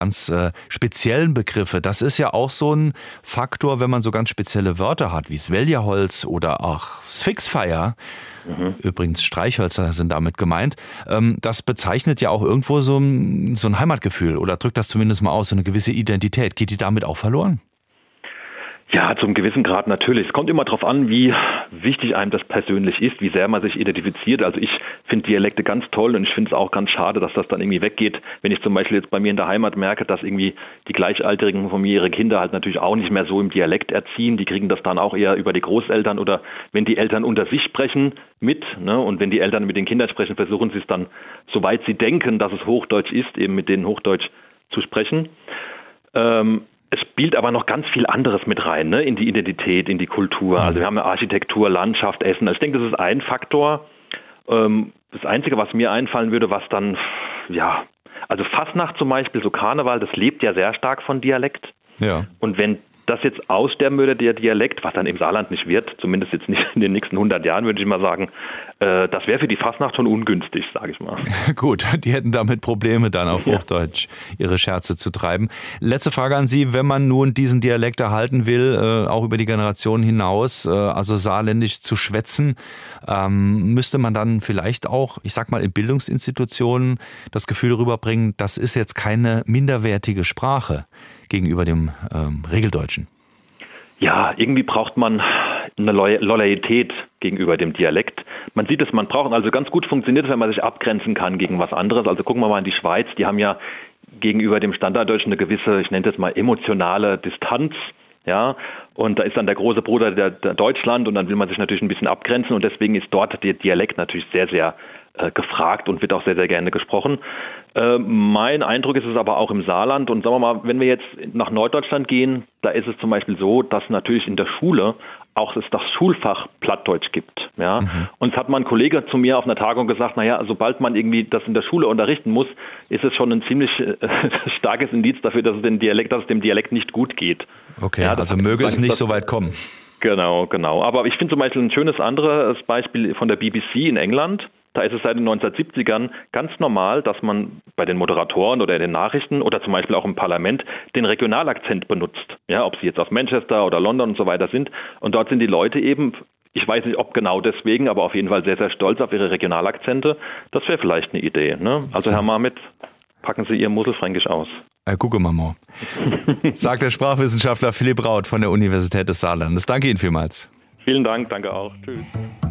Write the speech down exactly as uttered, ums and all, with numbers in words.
ganz äh, speziellen Begriffe. Das ist ja auch so ein Faktor, wenn man so ganz spezielle Wörter hat, wie Sveljaholz oder auch Sphinxfeier. Mhm. Übrigens Streichhölzer sind damit gemeint. Ähm, das bezeichnet ja auch irgendwo so ein, so ein Heimatgefühl oder drückt das zumindest mal aus, so eine gewisse Identität. Geht die damit auch verloren? Ja, zum gewissen Grad natürlich. Es kommt immer darauf an, wie wichtig einem das persönlich ist, wie sehr man sich identifiziert. Also ich finde Dialekte ganz toll und ich finde es auch ganz schade, dass das dann irgendwie weggeht. Wenn ich zum Beispiel jetzt bei mir in der Heimat merke, dass irgendwie die Gleichaltrigen von mir ihre Kinder halt natürlich auch nicht mehr so im Dialekt erziehen. Die kriegen das dann auch eher über die Großeltern oder wenn die Eltern unter sich sprechen mit. Ne? Und wenn die Eltern mit den Kindern sprechen, versuchen sie es dann, soweit sie denken, dass es Hochdeutsch ist, eben mit denen Hochdeutsch zu sprechen. Ähm, Es spielt aber noch ganz viel anderes mit rein, ne? In die Identität, in die Kultur. Also wir haben ja Architektur, Landschaft, Essen. Also ich denke, das ist ein Faktor. Ähm, das Einzige, was mir einfallen würde, was dann, ja, also Fasnacht zum Beispiel, so Karneval, das lebt ja sehr stark von Dialekt. Ja. Und wenn das jetzt aussterben würde, der Dialekt, was dann im Saarland nicht wird, zumindest jetzt nicht in den nächsten hundert Jahren, würde ich mal sagen, äh, das wäre für die Fasnacht schon ungünstig, sage ich mal. Gut, die hätten damit Probleme, dann auf ja. Hochdeutsch ihre Scherze zu treiben. Letzte Frage an Sie, wenn man nun diesen Dialekt erhalten will, äh, auch über die Generationen hinaus, äh, also saarländisch zu schwätzen, ähm, müsste man dann vielleicht auch, ich sag mal, in Bildungsinstitutionen das Gefühl rüberbringen, das ist jetzt keine minderwertige Sprache gegenüber dem ähm, Regeldeutschen. Ja, irgendwie braucht man eine Loyalität gegenüber dem Dialekt. Man sieht es, man braucht, also ganz gut funktioniert es, wenn man sich abgrenzen kann gegen was anderes. Also gucken wir mal in die Schweiz, die haben ja gegenüber dem Standarddeutschen eine gewisse, ich nenne das mal emotionale Distanz. Ja, und da ist dann der große Bruder der, der Deutschland und dann will man sich natürlich ein bisschen abgrenzen und deswegen ist dort der Dialekt natürlich sehr, sehr äh, gefragt und wird auch sehr, sehr gerne gesprochen. Äh, mein Eindruck ist es aber auch im Saarland und sagen wir mal, wenn wir jetzt nach Norddeutschland gehen, da ist es zum Beispiel so, dass natürlich in der Schule auch es das Schulfach Plattdeutsch gibt. Ja? Mhm. Und es hat mal ein Kollege zu mir auf einer Tagung gesagt, naja, sobald man irgendwie das in der Schule unterrichten muss, ist es schon ein ziemlich äh, starkes Indiz dafür, dass es, den Dialekt, dass es dem Dialekt nicht gut geht. Okay, ja, also möge es nicht so weit kommen. Genau, genau. Aber ich finde zum Beispiel ein schönes anderes Beispiel von der B B C in England. Da ist es seit den neunzehnhundertsiebzigern ganz normal, dass man bei den Moderatoren oder in den Nachrichten oder zum Beispiel auch im Parlament den Regionalakzent benutzt. Ja, ob sie jetzt aus Manchester oder London und so weiter sind. Und dort sind die Leute eben, ich weiß nicht, ob genau deswegen, aber auf jeden Fall sehr, sehr stolz auf ihre Regionalakzente. Das wäre vielleicht eine Idee. Ne? Also Herr Marmit, packen Sie Ihr Moselfränkisch aus. Äh, gucke Mama, sagt der Sprachwissenschaftler Philipp Raut von der Universität des Saarlandes. Danke Ihnen vielmals. Vielen Dank, danke auch. Tschüss.